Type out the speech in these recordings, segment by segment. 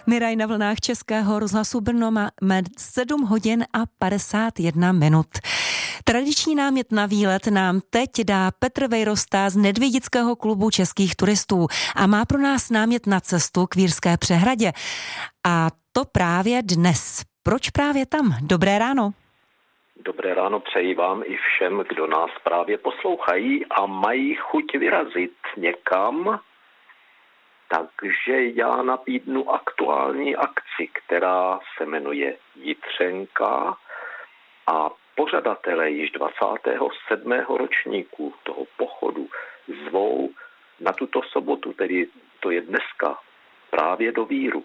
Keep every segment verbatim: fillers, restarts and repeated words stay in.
Miraj na vlnách Českého rozhlasu Brno má sedm hodin a padesát jedna minut. Tradiční námět na výlet nám teď dá Petr Vejrosta z Nedvědického klubu českých turistů a má pro nás námět na cestu k Vírské přehradě. A to právě dnes. Proč právě tam? Dobré ráno. Dobré ráno přeji vám i všem, kdo nás právě poslouchají a mají chuť vyrazit někam. Takže já nabídnu aktuální akci, která se jmenuje Jitřenka a pořadatelé již dvacátého sedmého ročníku toho pochodu zvou na tuto sobotu, tedy to je dneska, právě do Víru.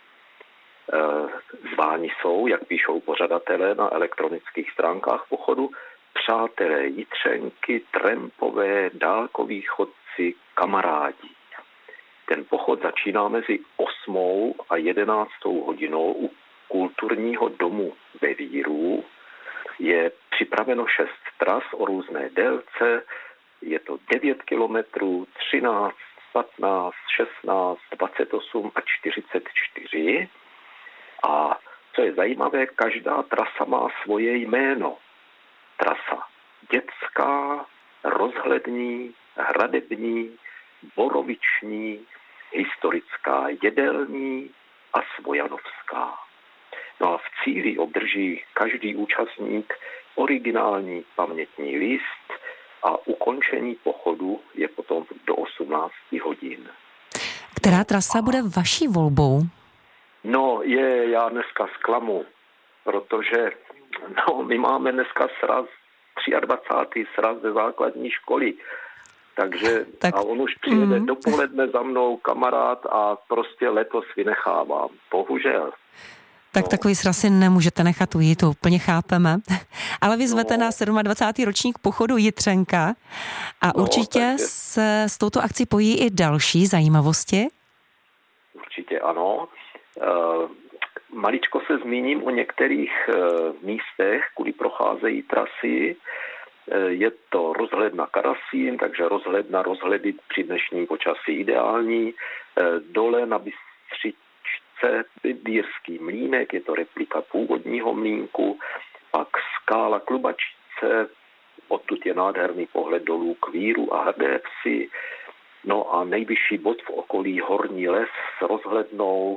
Zváni jsou, jak píšou pořadatelé na elektronických stránkách pochodu, přátelé Jitřenky, trampové, dálkoví chodci, kamarádi. Ten pochod začíná mezi osmou a jedenáctou hodinou u kulturního domu ve Víru. Je připraveno šest tras o různé délce, je to devět kilometrů, třináct, patnáct, šestnáct, dvacet osm a čtyřicet čtyři. A co je zajímavé, každá trasa má svoje jméno. Trasa dětská, rozhlední, hradební, boroviční, historická jedelní a svojanovská. No a v cíli obdrží každý účastník originální pamětní list a ukončení pochodu je potom do osmnácti hodin. Která trasa bude vaší volbou? No, je, já dneska zklamu, protože no, my máme dneska sraz, dvacátý třetí sraz ze základní školy, takže tak, a on už přijede mm. dopoledne za mnou kamarád a prostě letos vynechávám, bohužel. Tak no. Takový sraz si nemůžete nechat ujít, to úplně chápeme. Ale vy zvete no. na sedmadvacátý ročník pochodu Jitřenka a no, určitě takže... se s touto akcí pojí i další zajímavosti? Určitě ano. Uh, maličko se zmíním o některých uh, místech, kudy procházejí trasy. Uh, je to rozhled na Karasín, takže rozhled na rozhledy při dnešním počasí ideální. Uh, dole na Bystřičce Vírský mlýnek, je to replika původního mlýnku. Pak skála Klubačice, odtud je nádherný pohled dolů k Víru a Hrdé Vsi. No a nejvyšší bod v okolí Horní les s rozhlednou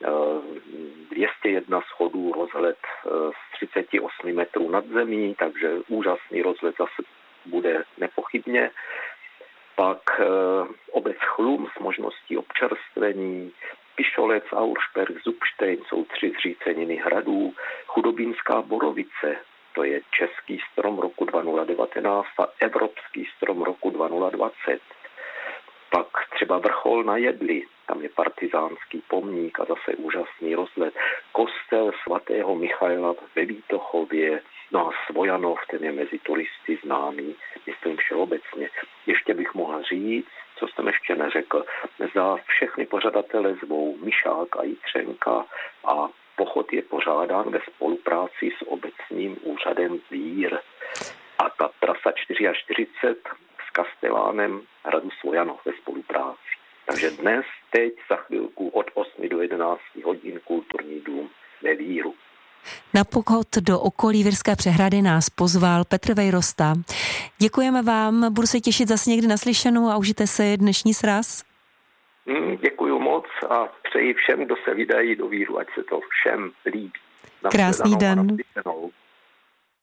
dvě stě jedna schodů, rozhled z třicet osm metrů nad zemí, takže úžasný rozhled zase bude nepochybně. Pak obec Chlum s možností občerstvení, Pišolec, Aursperg, Zubštejn jsou tři zříceniny hradů, Chudobínská borovice, to je český strom roku dva tisíce devatenáct a evropský strom roku dva tisíce dvacet. Pak třeba vrchol na Jedli, tam je partizánský pomník a zase úžasný rozhled. Kostel svatého Michaela ve Vítochově, no a Svojanov, ten je mezi turisty známý, myslím všeobecně. Ještě bych mohl říct, co jsem ještě neřekl, za všechny pořadatele zvou Mišák a Jitřenka a pochod je pořádán ve spolupráci s obecním úřadem Vír. A ta trasa čtyřicet čtyři s Kastelánem hradu Svojanov ve spolupráci. Takže dnes, teď, za chvilku od osmi do jedenácti hodin kulturní dům ve Víru. Na pochod do okolí Vírské přehrady nás pozval Petr Vejrosta. Děkujeme vám, budu se těšit zase někdy naslyšenou a užijte si dnešní sraz. Mm, děkuju moc a přeji všem, kdo se vydají do Víru, ať se to všem líbí. Krásný den.